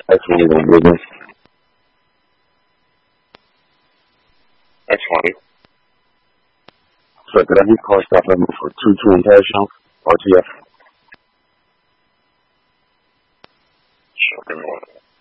Actually, on business. Actually. So could I get car stop number for 22 and cash out? RTF? Sure, good morning.